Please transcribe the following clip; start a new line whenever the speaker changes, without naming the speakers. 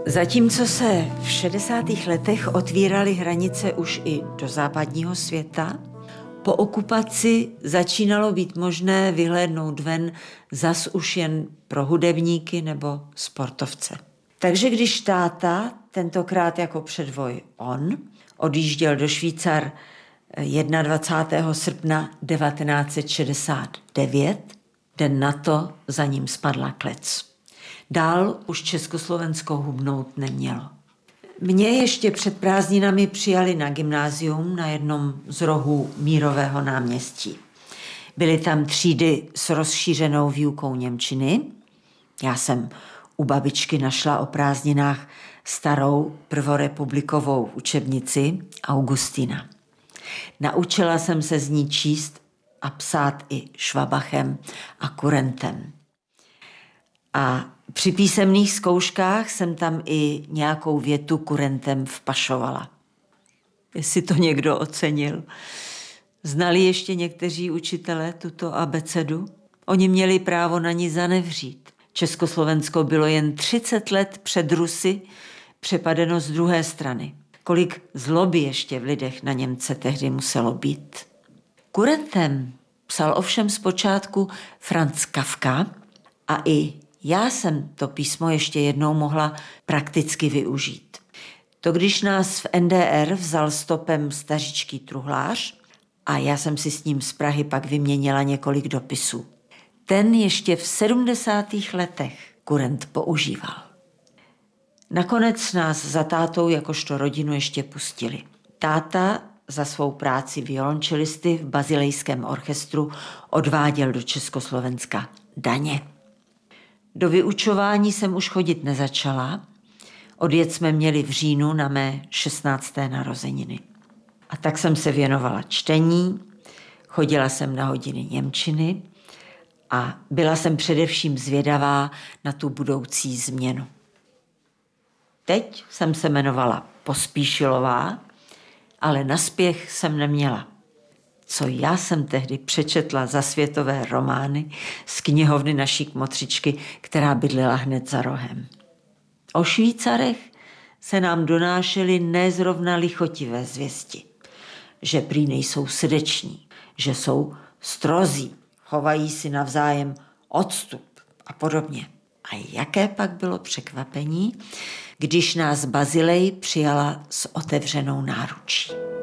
Zatímco se v 60. letech otvíraly hranice už i do západního světa, po okupaci začínalo být možné vyhlédnout ven zas už jen pro hudebníky nebo sportovce. Takže když táta, tentokrát jako předvoj on, odjížděl do Švýcar 21. srpna 1969, den na to za ním spadla klec. Dál už Československo hubnout nemělo. Mě ještě před prázdninami přijali na gymnázium na jednom z rohů Mírového náměstí. Byly tam třídy s rozšířenou výukou němčiny. Já jsem u babičky našla o prázdninách starou prvorepublikovou učebnici Augustina. Naučila jsem se z ní číst a psát i švabachem a kurentem. A při písemných zkouškách jsem tam i nějakou větu kurentem vpašovala. Jestli to někdo ocenil. Znali ještě někteří učitelé tuto abecedu? Oni měli právo na ní zanevřít. Československo bylo jen 30 let před Rusy přepadeno z druhé strany. Kolik zloby ještě v lidech na Němce tehdy muselo být. Kurentem psal ovšem zpočátku Franz Kafka a i já jsem to písmo ještě jednou mohla prakticky využít. To když nás v NDR vzal stopem stařičký truhlář a já jsem si s ním z Prahy pak vyměnila několik dopisů. Ten ještě v 70. letech kurent používal. Nakonec nás za tátou jakožto rodinu ještě pustili. Táta za svou práci violončelisty v Bazilejském orchestru odváděl do Československa daně. Do vyučování jsem už chodit nezačala. Odjet jsme měli v říjnu na mé 16. narozeniny. A tak jsem se věnovala čtení, chodila jsem na hodiny němčiny a byla jsem především zvědavá na tu budoucí změnu. Teď jsem se jmenovala Pospíšilová, ale na spěch jsem neměla. Co já jsem tehdy přečetla za světové romány z knihovny naší kmotřičky, která bydlela hned za rohem. O Švýcarech se nám donášely nezrovna lichotivé zvěsti, že prý nejsou srdeční, že jsou strozí, chovají si navzájem odstup a podobně. A jaké pak bylo překvapení, když nás Bazilej přijala s otevřenou náručí.